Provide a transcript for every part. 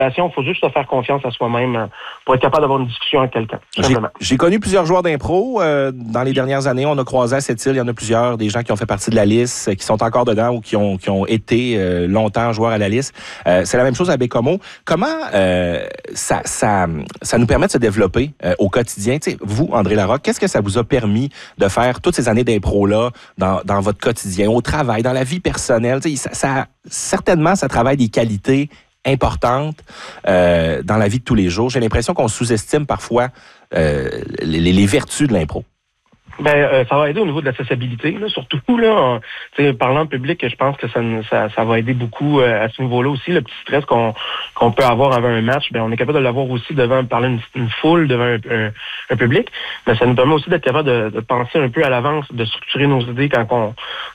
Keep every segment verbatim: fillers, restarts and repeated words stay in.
Il faut juste se faire confiance à soi-même pour être capable d'avoir une discussion avec quelqu'un. J'ai, j'ai connu plusieurs joueurs d'impro euh, dans les dernières années. On a croisé à cette île, il y en a plusieurs, des gens qui ont fait partie de la liste, qui sont encore dedans ou qui ont, qui ont été euh, longtemps joueurs à la liste. Euh, c'est la même chose à Baie-Comeau. Comment euh, ça, ça, ça nous permet de se développer euh, au quotidien? T'sais, vous, André Larocque, qu'est-ce que ça vous a permis de faire toutes ces années d'impro-là dans, dans votre quotidien, au travail, dans la vie personnelle? Ça, ça, certainement, ça travaille des qualités importante euh, dans la vie de tous les jours. J'ai l'impression qu'on sous-estime parfois euh, les, les vertus de l'impro. Ben, euh, ça va aider au niveau de l'accessibilité, là, surtout là, en, parlant en public, je pense que ça, ça, ça va aider beaucoup euh, à ce niveau-là aussi. Le petit stress qu'on qu'on peut avoir avant un match, ben, on est capable de l'avoir aussi devant parler une, une foule, devant un, un, un public. Mais ça nous permet aussi d'être capable de, de penser un peu à l'avance, de structurer nos idées quand on,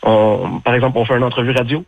on par exemple, on fait une entrevue radio.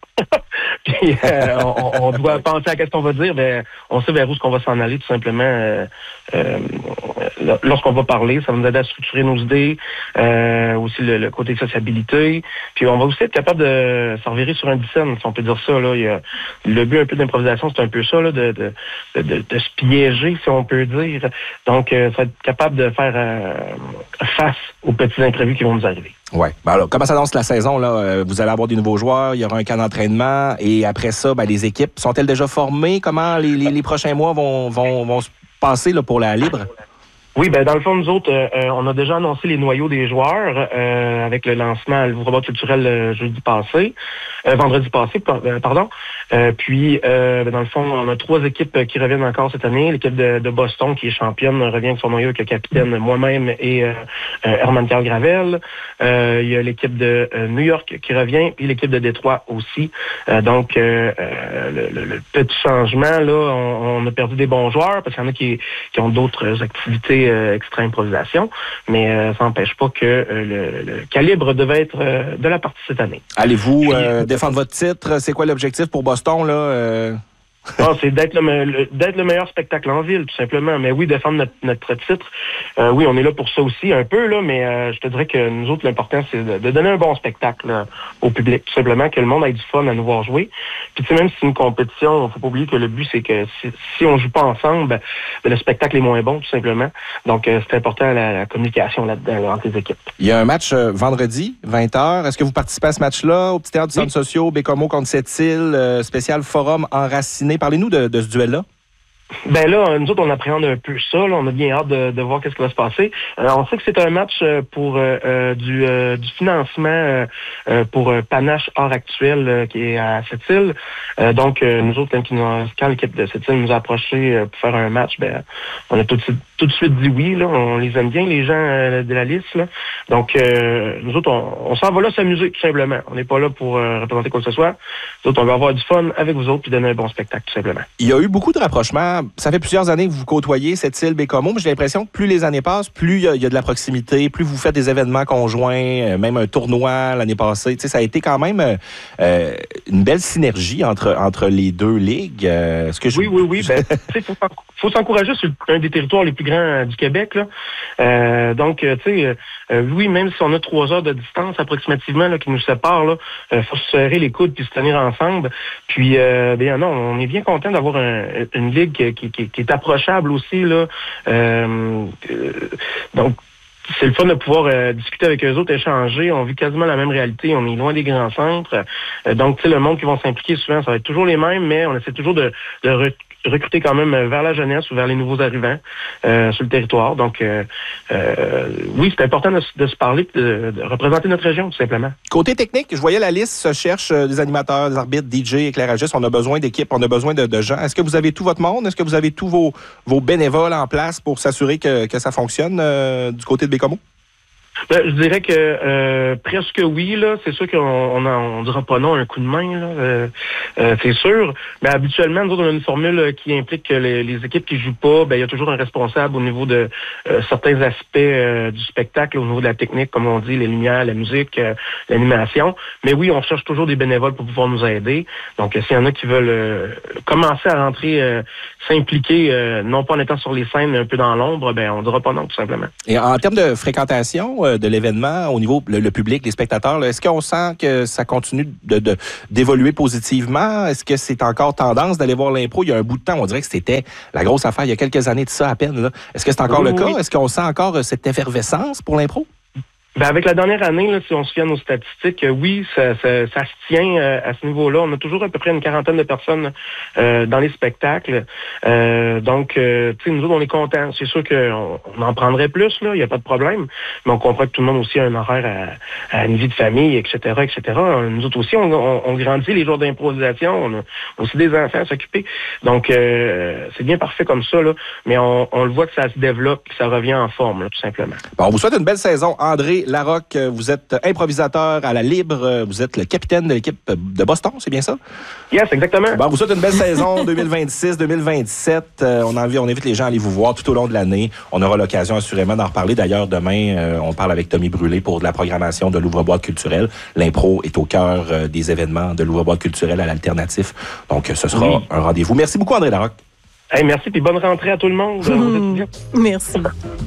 Puis euh, on, on doit penser à qu'est-ce qu'on va dire, ben, on sait vers où est-ce qu'on va s'en aller, tout simplement. Euh, euh, lorsqu'on va parler, ça va nous aider à structurer nos idées. Euh, aussi le, le côté sociabilité. Puis on va aussi être capable de s'en revirer sur un dix-scène, si on peut dire ça. Là. Il y a, le but un peu d'improvisation, c'est un peu ça, là, de, de, de, de, de se piéger, si on peut dire. Donc, euh, ça va être capable de faire euh, face aux petits imprévus qui vont nous arriver. Oui. Ben alors, comment s'annonce la saison? Là? Vous allez avoir des nouveaux joueurs, il y aura un camp d'entraînement, et après ça, ben, les équipes sont-elles déjà formées? Comment les, les, les prochains mois vont, vont, vont se passer là, pour la libre? Oui, ben dans le fond, nous autres, euh, on a déjà annoncé les noyaux des joueurs euh, avec le lancement à l'Ouvre-Boîte culturel euh, jeudi passé, euh, vendredi passé, pardon. Euh, puis, euh, ben, dans le fond, on a trois équipes qui reviennent encore cette année. L'équipe de, de Boston, qui est championne, revient avec son noyau avec le capitaine, moi-même et euh, euh, Herman Carl Gravel. Euh, il y a l'équipe de euh, New York qui revient, puis l'équipe de Détroit aussi. Euh, donc, euh, euh, le, le, le petit changement, là, on, on a perdu des bons joueurs parce qu'il y en a qui, qui ont d'autres activités Euh, extra improvisation, mais euh, ça n'empêche pas que euh, le, le calibre devait être euh, de la partie cette année. Allez-vous euh, défendre votre titre? C'est quoi l'objectif pour Boston, là? Euh... Non, c'est d'être le, le, d'être le meilleur spectacle en ville, tout simplement. Mais oui, défendre notre, notre titre, euh, oui, on est là pour ça aussi, un peu, là, mais euh, je te dirais que nous autres, l'important, c'est de, de donner un bon spectacle là, au public, tout simplement, que le monde ait du fun à nous voir jouer. Puis tu sais, même si c'est une compétition, il faut pas oublier que le but, c'est que si, si on joue pas ensemble, ben, le spectacle est moins bon, tout simplement. Donc, euh, c'est important la, la communication là-dedans, là, entre les équipes. Il y a un match euh, vendredi, vingt heures. Est-ce que vous participez à ce match-là au Petit Théâtre du oui. Centre sociaux, Baie-Comeau contre Sept-Îles, euh, spécial forum enraciné? Parlez-nous de, de ce duel-là. Ben là, nous autres, on appréhende un peu ça. Là. On a bien hâte de, de voir qu'est-ce qui va se passer. Euh, on sait que c'est un match pour euh, euh, du, euh, du financement euh, euh, pour euh, Panache Art Actuel euh, qui est à Sept-Îles. Euh, donc, euh, nous autres, quand, nous, quand l'équipe de Sept-Îles nous a approchés euh, pour faire un match, ben on a tout de suite, tout de suite dit oui. Là. On les aime bien, les gens euh, de la liste. Là. Donc, euh, nous autres, on, on s'en va là s'amuser, tout simplement. On n'est pas là pour euh, représenter quoi que ce soit. Nous autres, on va avoir du fun avec vous autres puis donner un bon spectacle, tout simplement. Il y a eu beaucoup de rapprochements. Ça fait plusieurs années que vous côtoyez Sept-Îles, Baie-Comeau, mais j'ai l'impression que plus les années passent, plus il y, y a de la proximité, plus vous faites des événements conjoints, euh, même un tournoi l'année passée. Tu sais, ça a été quand même euh, une belle synergie entre, entre les deux ligues. Euh, ce que je... Oui, oui, oui. Ben, il faut, faut s'encourager sur un des territoires les plus grands du Québec. Là. Euh, donc, tu sais, euh, oui, même si on a trois heures de distance approximativement là, qui nous séparent, il euh, faut se serrer les coudes puis se tenir ensemble. Puis, euh, bien non, on est bien content d'avoir un, une ligue qui, qui, qui est approchable aussi. Là. Euh, euh, donc, c'est le fun de pouvoir euh, discuter avec eux autres, échanger. On vit quasiment la même réalité. On est loin des grands centres. Euh, donc, tu sais, le monde qui vont s'impliquer souvent, ça va être toujours les mêmes, mais on essaie toujours de, de re- recruter quand même vers la jeunesse ou vers les nouveaux arrivants euh, sur le territoire. Donc, euh, euh, oui, c'est important de, de se parler et de, de représenter notre région, tout simplement. Côté technique, je voyais la liste se cherche euh, des animateurs, des arbitres, D J, éclairagistes. On a besoin d'équipes, on a besoin de, de gens. Est-ce que vous avez tout votre monde? Est-ce que vous avez tous vos, vos bénévoles en place pour s'assurer que, que ça fonctionne euh, du côté de Baie-Comeau? Ben, je dirais que euh, presque oui, là. C'est sûr qu'on on, on dira pas non à un coup de main, là. Euh, euh, c'est sûr. Mais habituellement, nous autres, on a une formule qui implique que les, les équipes qui jouent pas, ben il y a toujours un responsable au niveau de euh, certains aspects euh, du spectacle, au niveau de la technique, comme on dit, les lumières, la musique, euh, l'animation. Mais oui, on cherche toujours des bénévoles pour pouvoir nous aider. Donc, s'il y en a qui veulent euh, commencer à rentrer, euh, s'impliquer, euh, non pas en étant sur les scènes, mais un peu dans l'ombre, ben on dira pas non, tout simplement. Et en termes de fréquentation, de l'événement au niveau le, le public, les spectateurs? Là, est-ce qu'on sent que ça continue de, de, d'évoluer positivement? Est-ce que c'est encore tendance d'aller voir l'impro? Il y a un bout de temps, on dirait que c'était la grosse affaire il y a quelques années de ça à peine. Là. Est-ce que c'est encore oui, le oui. cas? Est-ce qu'on sent encore cette effervescence pour l'impro? Ben avec la dernière année, là, si on se fie à nos statistiques, euh, oui, ça, ça, ça se tient euh, à ce niveau-là. On a toujours à peu près une quarantaine de personnes euh, dans les spectacles. Euh, donc, euh, tu sais, nous autres, on est contents. C'est sûr qu'on on en prendrait plus, là, il n'y a pas de problème. Mais on comprend que tout le monde aussi a un horaire à, à une vie de famille, et cetera, et cetera. Nous autres aussi, on, on, on grandit les jours d'improvisation. On a aussi des enfants à s'occuper. Donc, euh, c'est bien parfait comme ça, là. Mais on, on le voit que ça se développe, que ça revient en forme, là, tout simplement. Bon, on vous souhaite une belle saison, André Larocque. Vous êtes improvisateur à la Libre. Vous êtes le capitaine de l'équipe de Boston, c'est bien ça? Yes, exactement. Bon, vous souhaite une belle saison deux mille vingt-six deux mille vingt-sept. Euh, on, envie, on invite les gens à aller vous voir tout au long de l'année. On aura l'occasion assurément d'en reparler. D'ailleurs, demain, euh, on parle avec Tommy Brûlé pour de la programmation de l'Ouvre-Boîte culturelle. L'impro est au cœur euh, des événements de l'Ouvre-Boîte culturelle à l'Alternatif. Donc, ce sera oui. un rendez-vous. Merci beaucoup, André Larocque. Hey, merci, puis bonne rentrée à tout le monde. Mmh, merci.